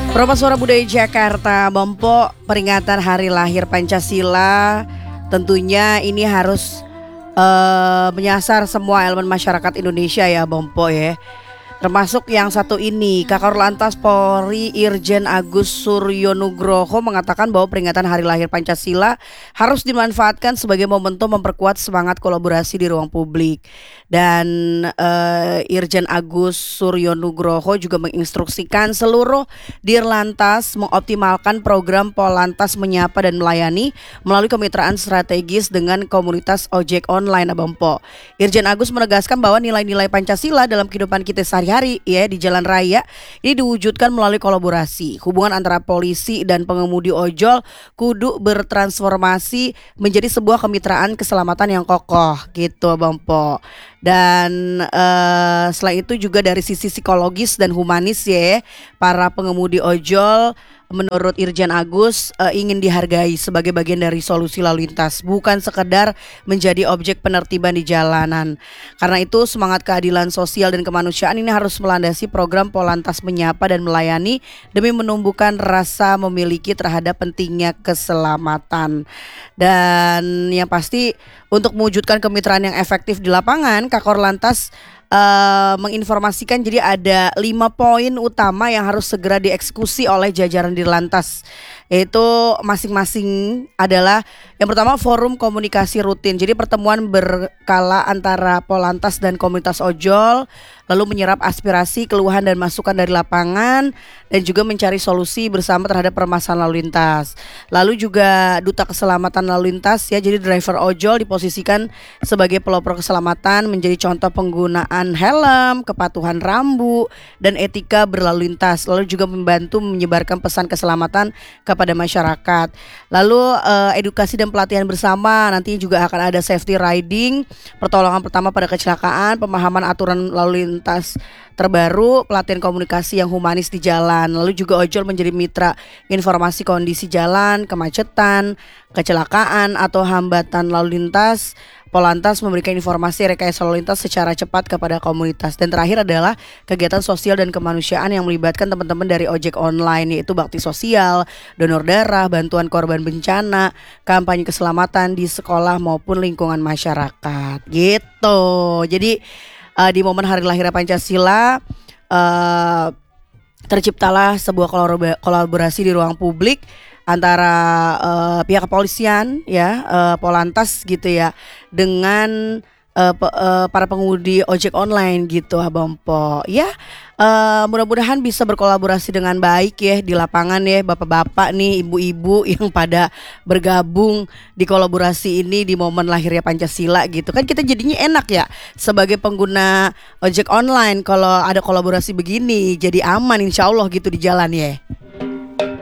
Promo Suara Budaya Jakarta, Bompo, peringatan Hari Lahir Pancasila. Tentunya ini harus menyasar semua elemen masyarakat Indonesia ya, Bompo ya. Termasuk yang satu ini, Kakor Lantas Polri Irjen Agus Suryonugroho mengatakan bahwa peringatan Hari Lahir Pancasila harus dimanfaatkan sebagai momentum memperkuat semangat kolaborasi di ruang publik. Dan Irjen Agus Suryonugroho juga menginstruksikan seluruh Dirlantas mengoptimalkan program Polantas Menyapa dan Melayani melalui kemitraan strategis dengan komunitas ojek online, Abampo. Irjen Agus menegaskan bahwa nilai-nilai Pancasila dalam kehidupan kita sehari-hari ya di jalan raya ini diwujudkan melalui kolaborasi. Hubungan antara polisi dan pengemudi ojol kudu bertransformasi menjadi sebuah kemitraan keselamatan yang kokoh gitu, Abampo. Dan selain itu juga dari sisi psikologis dan humanis ya, para pengemudi ojol menurut Irjen Agus ingin dihargai sebagai bagian dari solusi lalu lintas, bukan sekedar menjadi objek penertiban di jalanan. Karena itu semangat keadilan sosial dan kemanusiaan ini harus melandasi program Polantas Menyapa dan Melayani demi menumbuhkan rasa memiliki terhadap pentingnya keselamatan. Dan yang pasti untuk mewujudkan kemitraan yang efektif di lapangan, Kakor Lantas menginformasikan jadi ada 5 poin utama yang harus segera dieksekusi oleh jajaran Dirlantas. Yaitu masing-masing adalah yang pertama forum komunikasi rutin. Jadi pertemuan berkala antara Polantas dan komunitas ojol, lalu menyerap aspirasi, keluhan dan masukan dari lapangan dan juga mencari solusi bersama terhadap permasalahan lalu lintas. Lalu juga duta keselamatan lalu lintas ya, jadi driver ojol diposisikan sebagai pelopor keselamatan, menjadi contoh penggunaan helm, kepatuhan rambu dan etika berlalu lintas. Lalu juga membantu menyebarkan pesan keselamatan kepada masyarakat. Lalu edukasi dan pelatihan bersama, nanti juga akan ada safety riding, pertolongan pertama pada kecelakaan, pemahaman aturan lalu lintas terbaru, pelatihan komunikasi yang humanis di jalan. Lalu juga ojol menjadi mitra informasi kondisi jalan, kemacetan, kecelakaan atau hambatan lalu lintas. Polantas memberikan informasi rekayasa lalu lintas secara cepat kepada komunitas. Dan terakhir adalah kegiatan sosial dan kemanusiaan yang melibatkan teman-teman dari ojek online, yaitu bakti sosial, donor darah, bantuan korban bencana, kampanye keselamatan di sekolah maupun lingkungan masyarakat gitu. Jadi di momen Hari Lahir Pancasila terciptalah sebuah kolaborasi di ruang publik antara pihak kepolisian ya, Polantas gitu ya, dengan para pengemudi ojek online gitu, Abampo. Ya, mudah-mudahan bisa berkolaborasi dengan baik ya di lapangan ya, bapak-bapak nih, ibu-ibu yang pada bergabung di kolaborasi ini di momen lahirnya Pancasila gitu. Kan kita jadinya enak ya sebagai pengguna ojek online kalau ada kolaborasi begini, jadi aman insya Allah gitu di jalan ya.